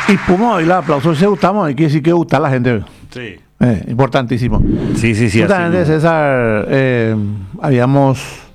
Y Puma, hoy el aplauso se gustamos, hay que decir que gusta a la gente. Sí. Importantísimo. Sí. Justamente, César, habíamos